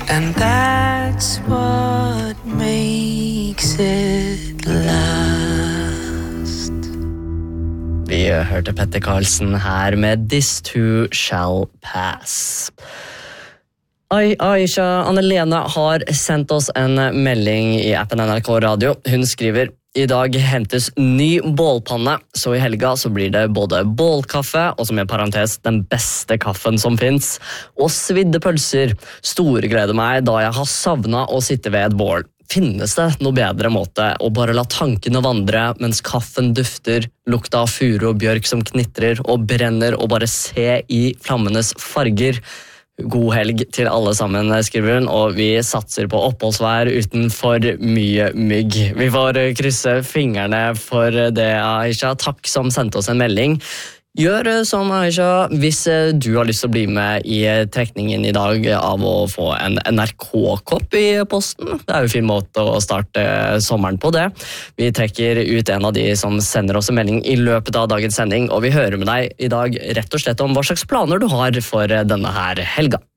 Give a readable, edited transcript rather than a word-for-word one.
And that's what makes it last. Vi hørte Petter Karlsen her med This Too Shall Pass. Aisha Anne-Lene har sendt oss en melding i appen NRK Radio. Hun skriver: I dag hentes ny bålpanne, så i helga så blir det både bålkaffe, og som i parentes den beste kaffen som finnes, og svidde pølser. Storgleder meg da jeg har savnet å sitte ved et bål. Finnes det noe bedre måte å bare la tankene vandre mens kaffen dufter, lukta av furu og bjørk som knitrer og brenner, og bare se i flammenes farger? God helg til alle sammen, skriver hun, og vi satser på oppholdsvær uten for mye mygg. Vi får krysse fingrene for det, Aisha. Takk som sendte oss en melding. Gjør som Aisha hvis du har lyst til å bli med i trekningen i dag av å få en NRK-kopp i posten. Det er jo en fin måte å starte sommeren på det. Vi trekker ut en av de som sender oss en melding i løpet av dagens sending, og vi hører med deg i dag rett og slett om hva slags planer du har for denne her helga.